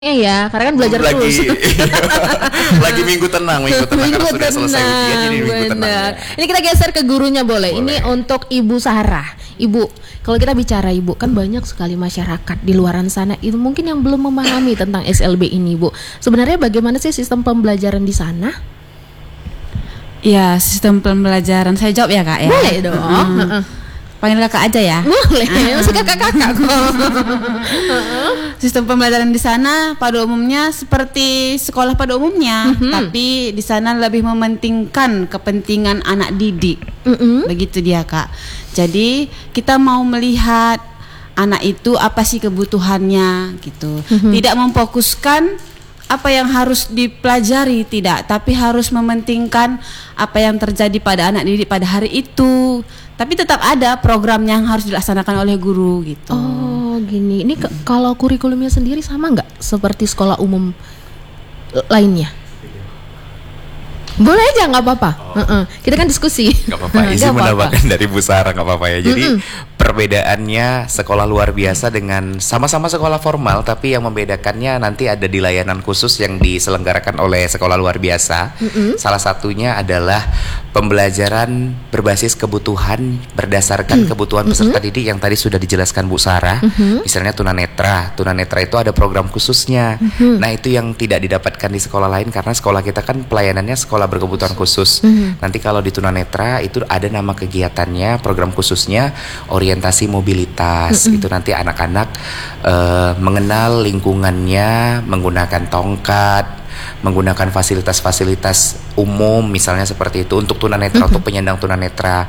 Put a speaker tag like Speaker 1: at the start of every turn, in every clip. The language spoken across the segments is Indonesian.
Speaker 1: Ya, karena kan belajar
Speaker 2: lagi,
Speaker 1: terus.
Speaker 2: lagi minggu tenang karena sudah selesai ujian jadi minggu tenang. Ya.
Speaker 1: Ini kita geser ke gurunya boleh. Ini untuk Ibu Sarah. Ibu, kalau kita bicara Ibu, kan banyak sekali masyarakat di luaran sana itu mungkin yang belum memahami tentang SLB ini, Bu. Sebenarnya bagaimana sih sistem pembelajaran di sana?
Speaker 3: Ya, sistem pembelajaran saya jawab ya, Kak ya.
Speaker 1: Boleh dong.
Speaker 3: Panggil kakak aja ya.
Speaker 1: Boleh, masih kakak-kakak kok.
Speaker 3: Sistem pembelajaran di sana pada umumnya seperti sekolah pada umumnya, tapi di sana lebih mementingkan kepentingan anak didik. Begitu dia, Kak. Jadi kita mau melihat anak itu apa sih kebutuhannya gitu. Tidak memfokuskan apa yang harus dipelajari, tidak, tapi harus mementingkan apa yang terjadi pada anak didik pada hari itu. Tapi tetap ada program yang harus dilaksanakan oleh guru gitu.
Speaker 1: Oh, gini. Ini kalau kurikulumnya sendiri sama nggak seperti sekolah umum lainnya? Boleh aja, nggak apa-apa. Kita kan diskusi.
Speaker 2: Nggak apa-apa. Izin menambahkan dari Bu Sarah, nggak apa-apa ya. Jadi perbedaannya sekolah luar biasa dengan sama-sama sekolah formal, tapi yang membedakannya nanti ada di layanan khusus yang diselenggarakan oleh sekolah luar biasa. Salah satunya adalah pembelajaran berbasis kebutuhan berdasarkan kebutuhan peserta didik yang tadi sudah dijelaskan Bu Sarah. Misalnya tunanetra itu ada program khususnya. Nah, itu yang tidak didapatkan di sekolah lain karena sekolah kita kan pelayanannya sekolah berkebutuhan khusus. Nanti kalau di tunanetra itu ada nama kegiatannya, program khususnya orientasi mobilitas. Itu nanti anak-anak mengenal lingkungannya menggunakan tongkat, menggunakan fasilitas-fasilitas umum misalnya seperti itu untuk tunanetra, untuk penyandang tunanetra.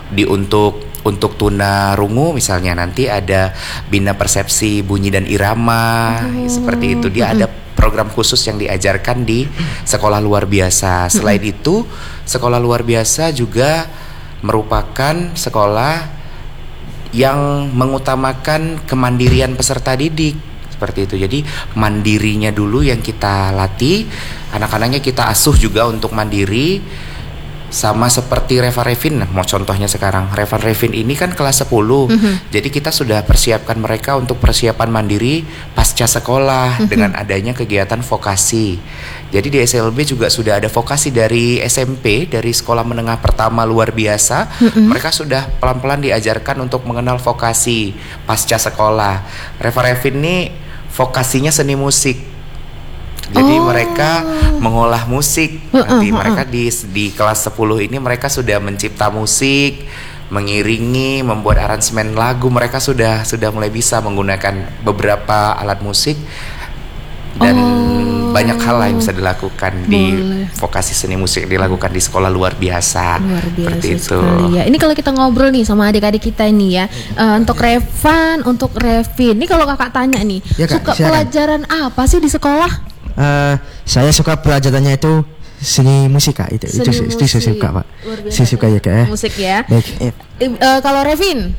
Speaker 2: Untuk tunarungu misalnya nanti ada bina persepsi bunyi dan irama, seperti itu. Dia ada program khusus yang diajarkan di sekolah luar biasa. Selain itu, sekolah luar biasa juga merupakan sekolah yang mengutamakan kemandirian peserta didik. Seperti itu. Jadi mandirinya dulu yang kita latih, anak-anaknya kita asuh juga untuk mandiri. Sama seperti Reva Revin, mau contohnya sekarang Reva Revin ini kan kelas 10. Jadi kita sudah persiapkan mereka untuk persiapan mandiri pasca sekolah dengan adanya kegiatan vokasi. Jadi di SLB juga sudah ada vokasi dari SMP, dari sekolah menengah pertama luar biasa. Mereka sudah pelan-pelan diajarkan untuk mengenal vokasi pasca sekolah. Reva Revin ini vokasinya seni musik. Jadi mereka mengolah musik. Nanti mereka di kelas 10 ini mereka sudah mencipta musik, mengiringi, membuat aransemen lagu. Mereka sudah mulai bisa menggunakan beberapa alat musik dan banyak hal yang bisa dilakukan di vokasi seni musik dilakukan di sekolah luar biasa. Seperti itu.
Speaker 1: Ya. Ini kalau kita ngobrol nih sama adik-adik kita ini ya, untuk Revan, untuk Revin. Ini kalau kakak tanya nih, ya, Kak, suka pelajaran apa sih di sekolah?
Speaker 4: Saya suka pelajarannya itu seni musik, Kak. Itu saya suka, Pak. Saya suka ya, Kak.
Speaker 1: Musik ya.
Speaker 4: Baik.
Speaker 1: Kalau Revin?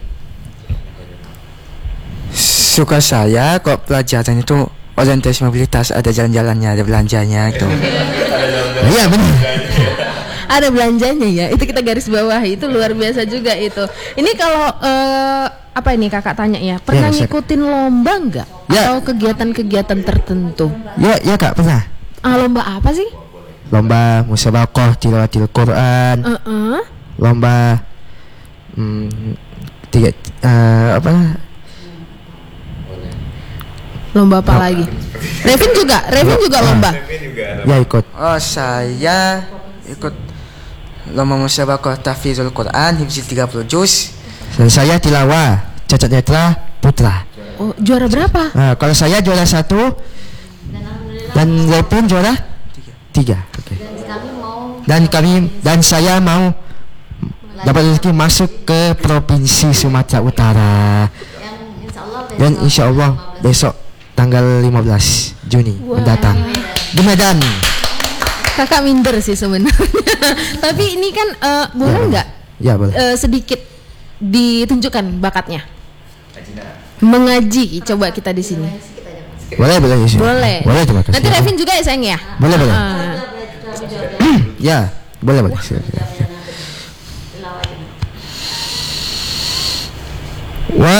Speaker 4: Suka saya kok pelajaran itu orientasi mobilitas, ada jalan-jalannya, ada belanjanya gitu. Iya benar.
Speaker 1: Ada belanjanya ya. Itu kita garis bawah. Itu luar biasa juga itu. Ini kalau apa ini kakak tanya ya, pernah ngikutin lomba enggak? Atau kegiatan-kegiatan tertentu?
Speaker 4: Ya Kak, pernah.
Speaker 1: Lomba apa sih?
Speaker 4: Lomba musabaqah tilawatil Quran. Lomba
Speaker 1: lomba apa lagi? Revin juga lomba.
Speaker 4: Ya ikut. Oh, saya ikut lomba musabaqah tahfizul Quran hifzil 30 juz. Dan saya tilawah cacat netra putra.
Speaker 1: Oh, juara berapa?
Speaker 4: Kalau saya juara 1 dan Revin juara 3. Okay. Dan saya mau dapat rezeki masuk ke provinsi Sumatera Utara. Dan insya Allah besok tanggal 15 Juni mendatang di Medan.
Speaker 1: Kakak minder sih sebenarnya. Tapi ini kan boleh nggak?
Speaker 4: Ya boleh.
Speaker 1: Sedikit ditunjukkan bakatnya. Mengaji, coba kita di sini.
Speaker 4: Boleh.
Speaker 1: Boleh. Nanti Revin juga ya sayang ya.
Speaker 4: Boleh. Ya, boleh.